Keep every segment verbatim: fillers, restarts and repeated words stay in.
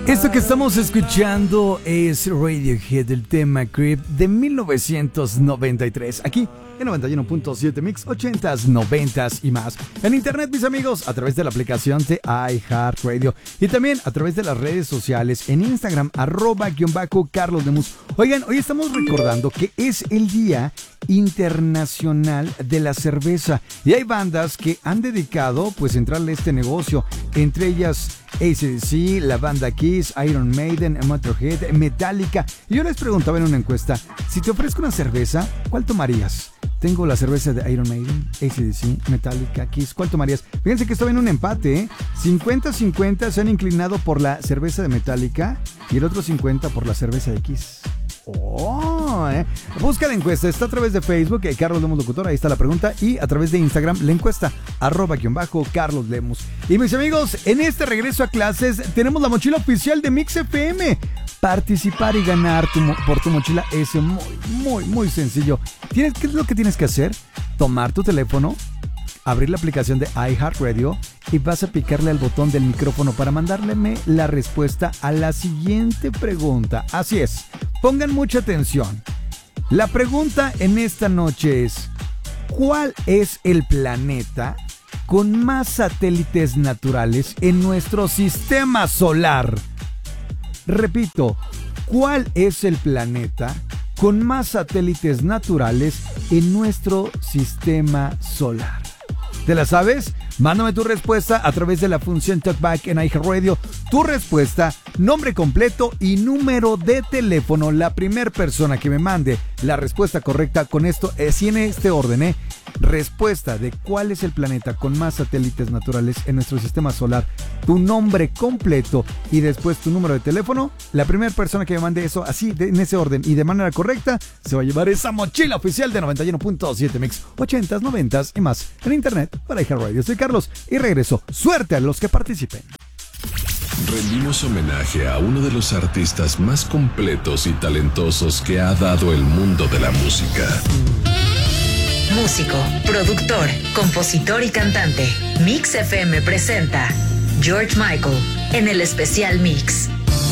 Esto que estamos escuchando es Radiohead, el tema Creep de mil novecientos noventa y tres. Aquí en noventa y uno punto siete Mix, ochentas, noventas y más. En internet, mis amigos, a través de la aplicación de iHeartRadio y también a través de las redes sociales en Instagram, arroba guión bajo Carlos Lemus. Oigan, hoy estamos recordando que es el Día Internacional de la Cerveza y hay bandas que han dedicado pues entrarle a este negocio, entre ellas A C D C, la banda Kiss, Iron Maiden, Motorhead, Metallica. Y yo les preguntaba en una encuesta, si te ofrezco una cerveza, ¿cuál tomarías? Tengo la cerveza de Iron Maiden, A C D C, Metallica, Kiss. ¿Cuál tomarías? Fíjense que estaba en un empate, ¿eh? cincuenta cincuenta se han inclinado por la cerveza de Metallica y el otro cincuenta por la cerveza de Kiss. Oh, eh. Busca la encuesta, está a través de Facebook, eh, Carlos Lemus Locutor, ahí está la pregunta, y a través de Instagram la encuesta, arroba guión bajo Carlos Lemus. Y mis amigos, en este regreso a clases tenemos la mochila oficial de Mix F M. Participar y ganar tu, por tu mochila es muy, muy, muy sencillo. ¿Tienes, ¿Qué es lo que tienes que hacer? Tomar tu teléfono, abrir la aplicación de iHeartRadio y vas a picarle al botón del micrófono para mandarle la respuesta a la siguiente pregunta. Así es, pongan mucha atención. La pregunta en esta noche es: ¿cuál es el planeta con más satélites naturales en nuestro sistema solar? Repito, ¿cuál es el planeta con más satélites naturales en nuestro sistema solar? ¿Te la sabes? Mándame tu respuesta a través de la función Talkback en iHeartRadio. Tu respuesta, nombre completo y número de teléfono. La primera persona que me mande la respuesta correcta con esto, es en este orden, ¿eh? Respuesta de cuál es el planeta con más satélites naturales en nuestro sistema solar, tu nombre completo y después tu número de teléfono. La primera persona que me mande eso así, de, en ese orden y de manera correcta, se va a llevar esa mochila oficial de noventa y uno punto siete Mix, ochentas, noventas y más en internet para iHeartRadio. Soy Carlos y regreso. Suerte a los que participen. Rendimos homenaje a uno de los artistas más completos y talentosos que ha dado el mundo de la música. Músico, productor, compositor y cantante. Mix F M presenta George Michael en el especial Mix.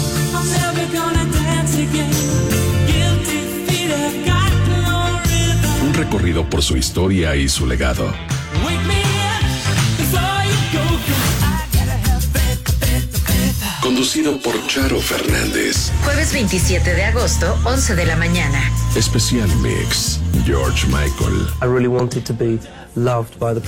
Un recorrido por su historia y su legado. Conducido por Charo Fernández. Jueves veintisiete de agosto, once de la mañana. Especial Mix, George Michael. I really wanted to be loved by the